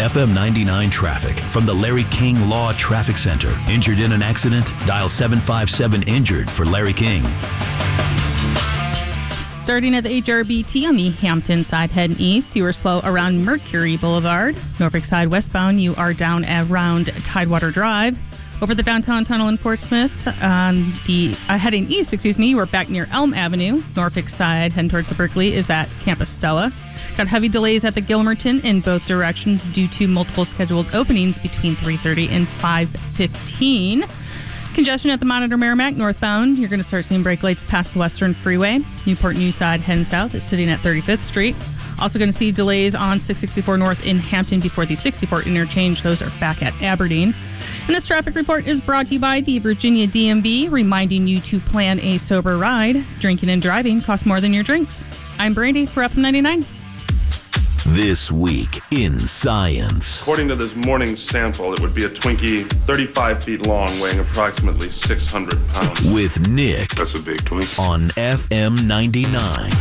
FM 99 traffic from the Larry King Law Traffic Center. Injured in an accident? Dial 757-INJURED for Larry King. Starting at the HRBT on the Hampton side heading east, you are slow around Mercury Boulevard. Norfolk side westbound, you are down around Tidewater Drive. Over the downtown tunnel in Portsmouth, heading east, you are back near Elm Avenue. Norfolk side heading towards the Berkeley is at Campus Stella. Got heavy delays at the Gilmerton in both directions due to multiple scheduled openings between 3:30 and 5:15. Congestion at the Monitor Merrimack northbound. You're going to start seeing brake lights past the Western Freeway. Newport News side heading south is sitting at 35th Street. Also going to see delays on 664 north in Hampton before the 64 interchange. Those are back at Aberdeen. And this traffic report is brought to you by the Virginia DMV, reminding you to plan a sober ride. Drinking and driving costs more than your drinks. I'm Brandy for FM 99. This week in science. According to this morning's sample, it would be a Twinkie 35 feet long, weighing approximately 600 pounds. With Nick. That's a big Twinkie. On FM 99.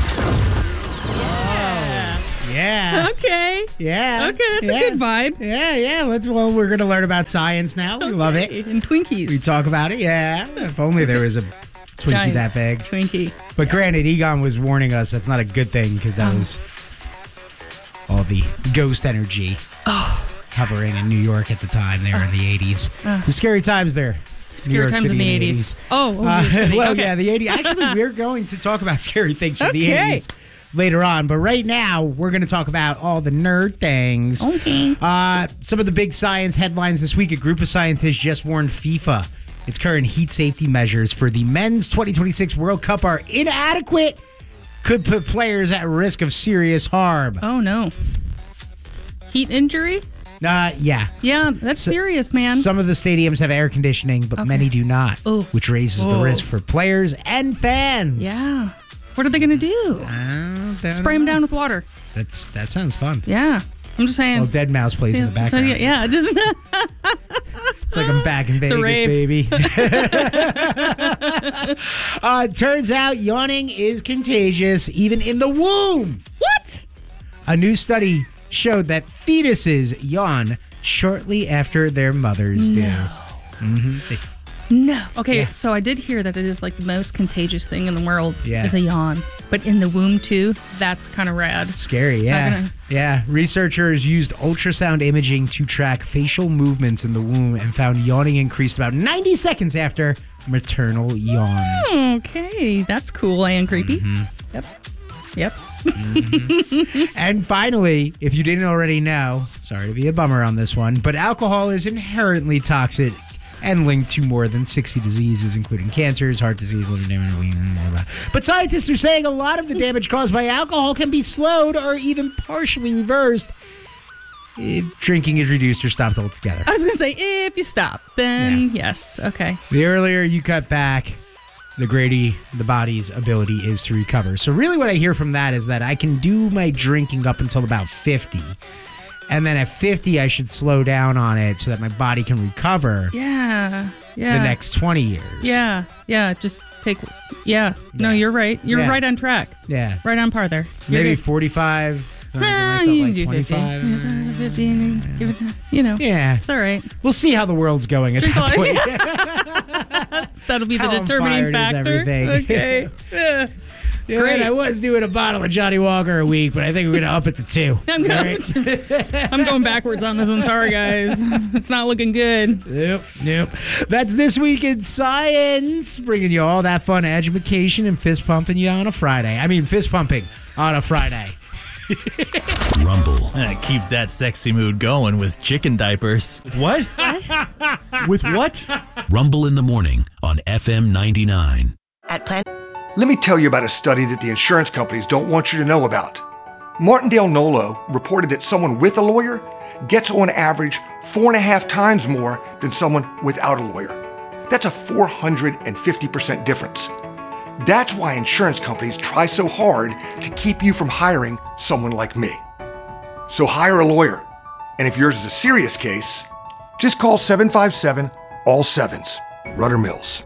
Yeah. Okay. Yeah. Okay, that's a good vibe. Yeah. We're going to learn about science now. We love it. And Twinkies. We talk about it. Yeah. If only there was a Twinkie Giant that big. Twinkie. But granted, Egon was warning us that's not a good thing because that was all the ghost energy hovering in New York at the time there in the 80s. The scary times there. Scary times in the 80s. Oh, New York City. Well, okay. yeah, the 80s. Actually, we're going to talk about scary things from the 80s later on. But right now, we're going to talk about all the nerd things. Okay. Some of the big science headlines this week. A group of scientists just warned FIFA its current heat safety measures for the men's 2026 World Cup are inadequate. Could put players at risk of serious harm. Oh, no. Heat injury? Yeah. Yeah, that's serious, man. Some of the stadiums have air conditioning, but many do not, which raises the risk for players and fans. Yeah. What are they going to do? Spray them down with water. That sounds fun. Yeah. I'm just saying. Well, Dead Mouse plays in the background. So, yeah, just... It's like I'm back in Vegas, baby. Turns out yawning is contagious, even in the womb. What? A new study showed that fetuses yawn shortly after their mothers do. No. Okay, so I did hear that it is like the most contagious thing in the world Yeah. is a yawn. But in the womb, too, that's kind of rad. Scary, yeah. Yeah. Researchers used ultrasound imaging to track facial movements in the womb and found yawning increased about 90 seconds after maternal yawns. Okay, that's cool and creepy. Yep. And finally, if you didn't already know, sorry to be a bummer on this one, but alcohol is inherently toxic and linked to more than 60 diseases, including cancers, heart disease, liver damage. But scientists are saying a lot of the damage caused by alcohol can be slowed or even partially reversed if drinking is reduced or stopped altogether. I was going to say, if you stop, then yes. Okay. The earlier you cut back, the body's ability is to recover. So really what I hear from that is that I can do my drinking up until about 50. And then at 50, I should slow down on it so that my body can recover Yeah. the next 20 years. Yeah. Just take... Yeah. No, you're right. You're right on track. Yeah. Right on par there. Maybe 45. You Like can do 25. 50. 50 and give it, Yeah. It's all right. We'll see how the world's going at Drink that a lot. point. That'll be the How determining inspired is factor. everything. Okay. Yeah. Yeah, Great. I was doing a bottle of Johnny Walker a week, but I think we're going to up it to 2. I'm going backwards on this one. Sorry, guys. It's not looking good. Nope. That's This Week in Science, bringing you all that fun education and fist pumping you on a Friday. Fist pumping on a Friday. Rumble. Keep that sexy mood going with chicken diapers. What? With what? Rumble in the morning on FM 99. Let me tell you about a study that the insurance companies don't want you to know about. Martindale Nolo reported that someone with a lawyer gets on average 4.5 times more than someone without a lawyer. That's a 450% difference. That's why insurance companies try so hard to keep you from hiring someone like me. So hire a lawyer. And if yours is a serious case, just call 757-ALL-7s. Rudder Mills.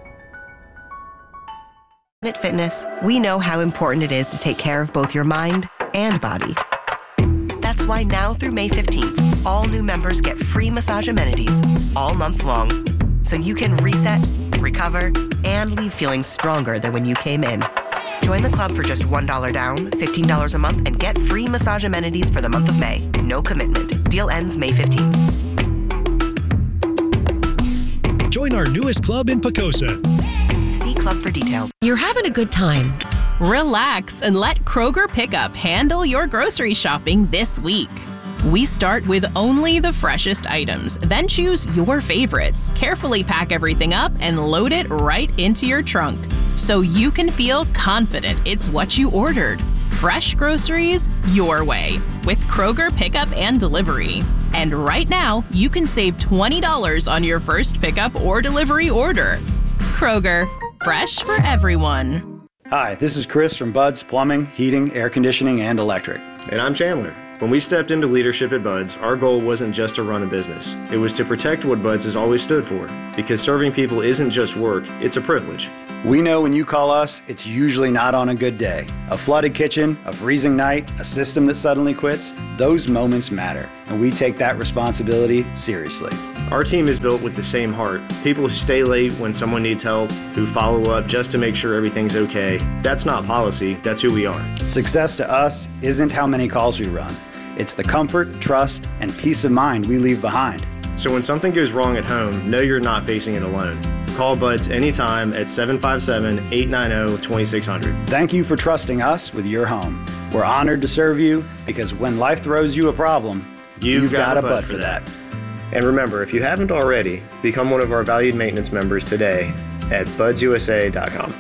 At Fitness, we know how important it is to take care of both your mind and body. That's That's why now through May 15th, all new members get free massage amenities all month long. So you can reset, recover, and leave feeling stronger than when you came in. Join the club for just $1 down, $15 a month, and get free massage amenities for the month of May. No commitment. Deal ends May 15th. Join our newest club in Pocosa. See club for details. You're having a good time. Relax and let Kroger Pickup handle your grocery shopping this week. We start with only the freshest items, then choose your favorites, carefully pack everything up, and load it right into your trunk so you can feel confident it's what you ordered. Fresh groceries your way with Kroger Pickup and Delivery. And right now, you can save $20 on your first pickup or delivery order. Kroger, fresh for everyone. Hi, this is Chris from Bud's Plumbing, Heating, Air Conditioning, and Electric. And I'm Chandler. When we stepped into leadership at Bud's, our goal wasn't just to run a business. It was to protect what Bud's has always stood for. Because serving people isn't just work, it's a privilege. We know when you call us, it's usually not on a good day. A flooded kitchen, a freezing night, a system that suddenly quits, those moments matter. And we take that responsibility seriously. Our team is built with the same heart. People who stay late when someone needs help, who follow up just to make sure everything's okay. That's not policy, that's who we are. Success to us isn't how many calls we run. It's the comfort, trust, and peace of mind we leave behind. So when something goes wrong at home, know you're not facing it alone. Call Bud's anytime at 757-890-2600. Thank you for trusting us with your home. We're honored to serve you because when life throws you a problem, you've got a Bud for that. And remember, if you haven't already, become one of our valued maintenance members today at budsusa.com.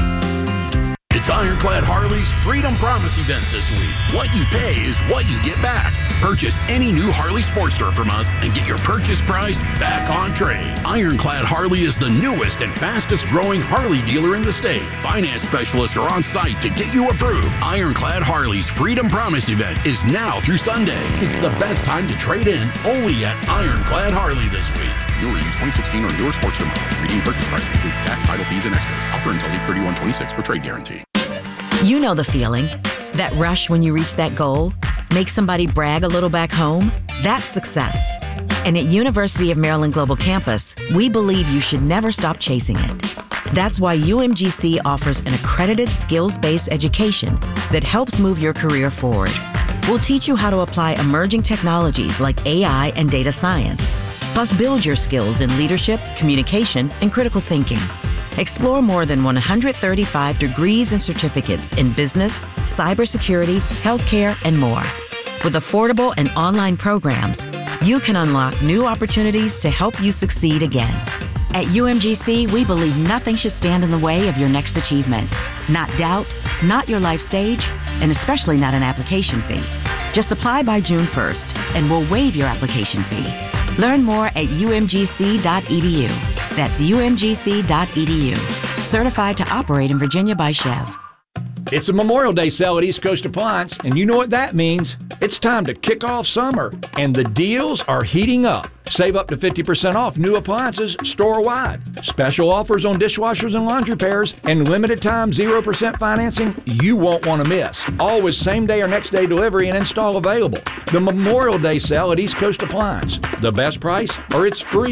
It's Ironclad Harley's Freedom Promise event this week. What you pay is what you get back. Purchase any new Harley Sportster from us and get your purchase price back on trade. Ironclad Harley is the newest and fastest growing Harley dealer in the state. Finance specialists are on site to get you approved. Ironclad Harley's Freedom Promise event is now through Sunday. It's the best time to trade in, only at Ironclad Harley this week. Newer used 2016 or newer Sportster model. Redeem purchase price includes tax, title fees, and extra. Offer until 8/31/26 for trade guarantee. You know the feeling. That rush when you reach that goal? Make somebody brag a little back home? That's success. And at University of Maryland Global Campus, we believe you should never stop chasing it. That's why UMGC offers an accredited skills-based education that helps move your career forward. We'll teach you how to apply emerging technologies like AI and data science, plus build your skills in leadership, communication, and critical thinking. Explore more than 135 degrees and certificates in business, cybersecurity, healthcare, and more. With affordable and online programs, you can unlock new opportunities to help you succeed again. At UMGC, we believe nothing should stand in the way of your next achievement. Not doubt, not your life stage, and especially not an application fee. Just apply by June 1st, and we'll waive your application fee. Learn more at umgc.edu. That's umgc.edu. Certified to operate in Virginia by Chev. It's a Memorial Day sale at East Coast Appliance, and you know what that means. It's time to kick off summer, and the deals are heating up. Save up to 50% off new appliances store-wide. Special offers on dishwashers and laundry pairs, and limited time 0% financing you won't want to miss. Always same-day or next-day delivery and install available. The Memorial Day sale at East Coast Appliance. The best price, or it's free.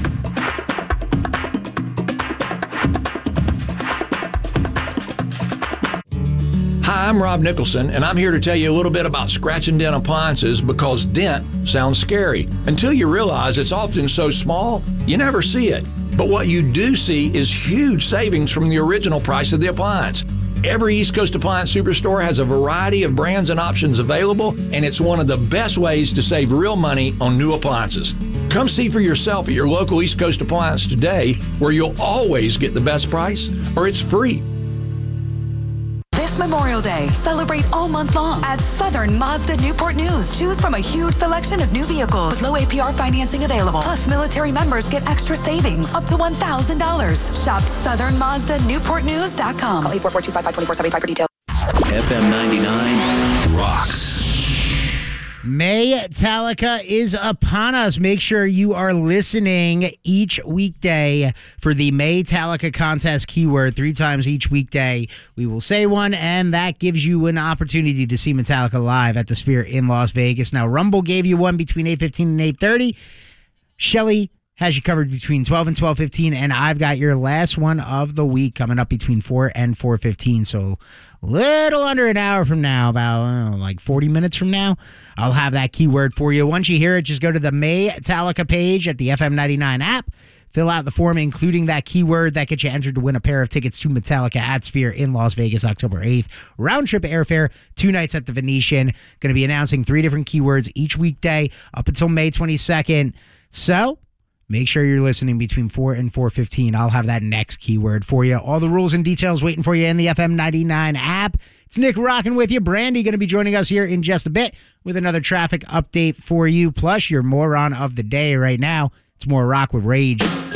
Hi, I'm Rob Nicholson, and I'm here to tell you a little bit about scratch and dent appliances because dent sounds scary. Until you realize it's often so small, you never see it. But what you do see is huge savings from the original price of the appliance. Every East Coast Appliance Superstore has a variety of brands and options available, and it's one of the best ways to save real money on new appliances. Come see for yourself at your local East Coast Appliance today, where you'll always get the best price, or it's free. This Memorial Day, celebrate all month long at Southern Mazda Newport News. Choose from a huge selection of new vehicles with low APR financing available. Plus, military members get extra savings up to $1,000. Shop SouthernMazdaNewportNews.com. Call 844-255-2475 for details. FM 99 rocks. Metallica is upon us. Make sure you are listening each weekday for the Metallica contest keyword 3 times each weekday. We will say one, and that gives you an opportunity to see Metallica live at the Sphere in Las Vegas. Now, Rumble gave you one between 8:15 and 8:30. Shelly has you covered between 12 and 12:15, and I've got your last one of the week coming up between 4 and 4:15. So a little under an hour from now, about like 40 minutes from now, I'll have that keyword for you. Once you hear it, just go to the Metallica page at the FM99 app. Fill out the form, including that keyword. That gets you entered to win a pair of tickets to Metallica at Sphere in Las Vegas, October 8th. Round-trip airfare, 2 nights at the Venetian. Going to be announcing 3 different keywords each weekday up until May 22nd. So make sure you're listening between 4 and 4:15. I'll have that next keyword for you. All the rules and details waiting for you in the FM99 app. It's Nick rocking with you. Brandy going to be joining us here in just a bit with another traffic update for you. Plus, your moron of the day right now. It's more Rock with Rage.